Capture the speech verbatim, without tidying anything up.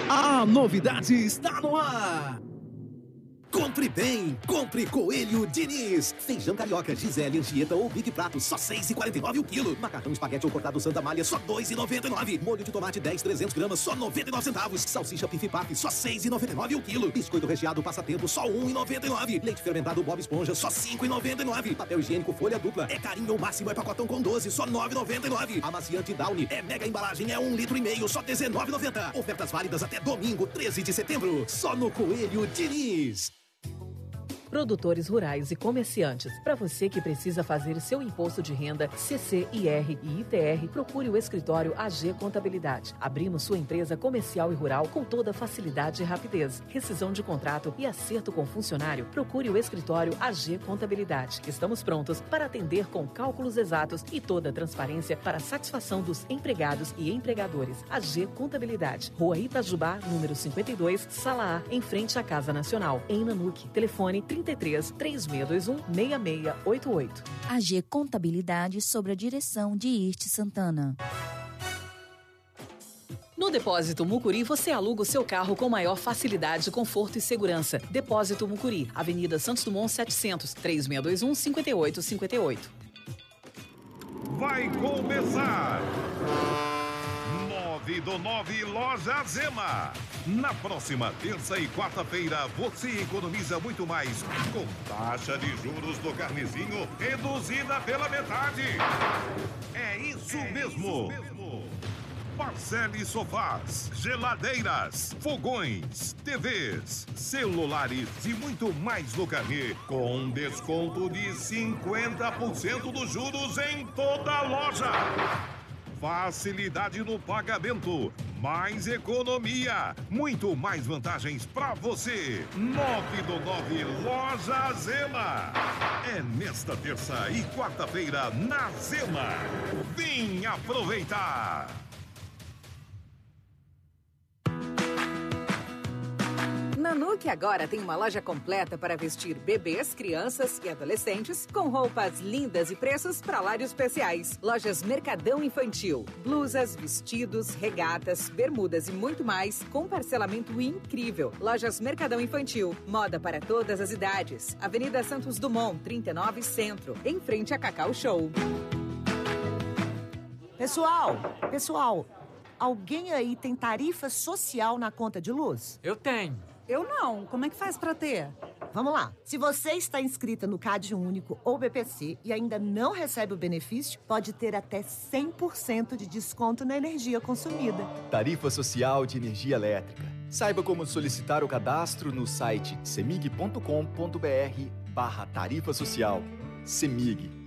A novidade está no ar! Compre bem, compre Coelho Diniz. Feijão carioca, Gisele, Anchieta ou Big Prato, só seis reais e quarenta e nove centavos o quilo. Macarrão espaguete ou cortado Santa Malha, só dois reais e noventa e nove centavos. Molho de tomate dez, trezentos gramas, só noventa e nove centavos. Salsicha Pif Paf, só seis reais e noventa e nove centavos o quilo. Biscoito recheado Passatempo, só um real e noventa e nove centavos. Leite fermentado Bob Esponja, só cinco reais e noventa e nove centavos. Papel higiênico Folha Dupla, é carinho máximo, é pacotão com doze, só nove reais e noventa e nove centavos. Amaciante Downy, é mega embalagem, é um litro e meio, só dezenove reais e noventa centavos. Ofertas válidas até domingo, treze de setembro, só no Coelho Diniz. Produtores rurais e comerciantes. Para você que precisa fazer seu imposto de renda, C C I R e I T R, procure o escritório A G Contabilidade. Abrimos sua empresa comercial e rural com toda facilidade e rapidez. Rescisão de contrato e acerto com funcionário, procure o escritório A G Contabilidade. Estamos prontos para atender com cálculos exatos e toda a transparência para a satisfação dos empregados e empregadores. A G Contabilidade. Rua Itajubá, número cinquenta e dois, Sala A, em frente à Casa Nacional, em Nanuque. Telefone trinta e três, três seis dois um, seis seis oito oito. A G Contabilidade sob a direção de Irte Santana. No Depósito Mucuri, você aluga o seu carro com maior facilidade, conforto e segurança. Depósito Mucuri, Avenida Santos Dumont setecentos, três seis dois um, cinco oito cinco oito. Vai começar! nove do nove Loja Zema. Na próxima terça e quarta-feira, você economiza muito mais com taxa de juros do carnezinho reduzida pela metade. É isso é mesmo. Isso mesmo. Parcele sofás, geladeiras, fogões, T Vs, celulares e muito mais no carnê, com desconto de cinquenta por cento dos juros em toda a loja. Facilidade no pagamento, mais economia, muito mais vantagens para você. nove do nove Loja Zema. É nesta terça e quarta-feira na Zema. Vem aproveitar! Nanuque agora tem uma loja completa para vestir bebês, crianças e adolescentes com roupas lindas e preços para lários especiais. Lojas Mercadão Infantil. Blusas, vestidos, regatas, bermudas e muito mais com parcelamento incrível. Lojas Mercadão Infantil. Moda para todas as idades. Avenida Santos Dumont, trinta e nove Centro. Em frente a Cacau Show. Pessoal, pessoal, alguém aí tem tarifa social na conta de luz? Eu tenho. Eu não. Como é que faz pra ter? Vamos lá. Se você está inscrita no Cade Único ou B P C e ainda não recebe o benefício, pode ter até cem por cento de desconto na energia consumida. Tarifa Social de Energia Elétrica. Saiba como solicitar o cadastro no site semig ponto com ponto br barra tarifa social. Semig.